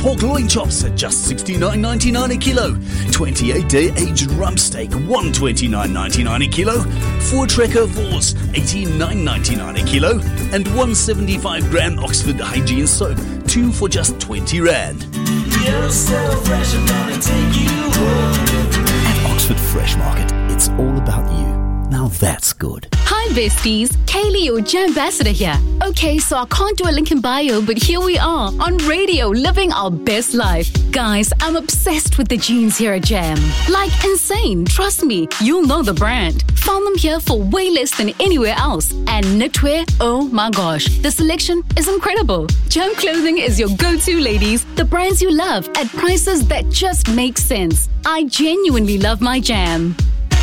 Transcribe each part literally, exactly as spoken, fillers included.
pork loin chops at just sixty-nine ninety-nine a kilo. twenty-eight day aged rump steak, one hundred twenty-nine ninety-nine a kilo. Voortrekker Vors, eighty-nine ninety-nine a kilo. And one hundred seventy-five gram Oxford Hygiene soap, two for just twenty rand. You're so fresh, I'm gonna take you home. At Oxford Fresh Market, it's all about you. Now that's good. Hi besties, Kaylee, your Jam Ambassador here. Okay, so I can't do a link in bio, but here we are on radio living our best life. Guys, I'm obsessed with the jeans here at Jam. Like insane, trust me, you'll know the brand. Found them here for way less than anywhere else. And knitwear, oh my gosh, the selection is incredible. Jam Clothing is your go-to, ladies. The brands you love at prices that just make sense. I genuinely love my Jam.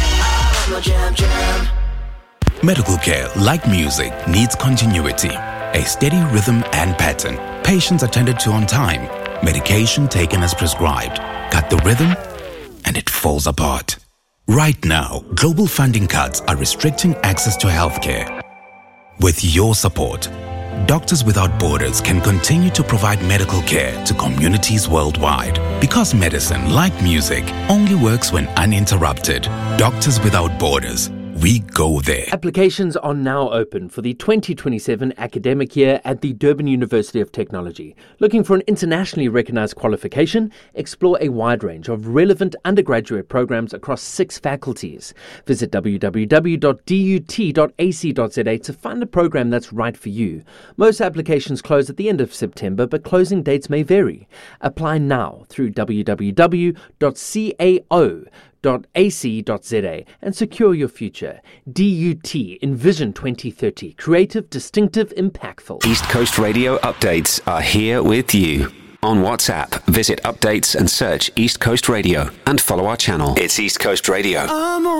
Jam, jam. Medical care, like music, needs continuity, a steady rhythm and pattern. Patients attended to on time, medication taken as prescribed. Cut the rhythm, and it falls apart. Right now, global funding cuts are restricting access to healthcare. With your support, Doctors Without Borders can continue to provide medical care to communities worldwide. Because medicine, like music, only works when uninterrupted. Doctors Without Borders. We go there. Applications are now open for the twenty twenty-seven academic year at the Durban University of Technology. Looking for an internationally recognized qualification? Explore a wide range of relevant undergraduate programs across six faculties. Visit w w w dot d u t dot a c dot z a to find a program that's right for you. Most applications close at the end of September, but closing dates may vary. Apply now through w w w dot cao dot a c dot z a and secure your future. D U T, Envision twenty thirty. Creative, distinctive, impactful. East Coast Radio updates are here with you. On WhatsApp, visit updates and search East Coast Radio and follow our channel. It's East Coast Radio. I'm on